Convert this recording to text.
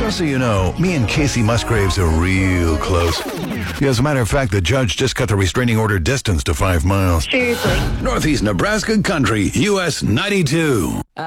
Just so you know, me and Casey Musgraves are real close. Yeah, as a matter of fact, the judge just cut the restraining order distance to 5 miles. Seriously. Northeast Nebraska Country, US 92.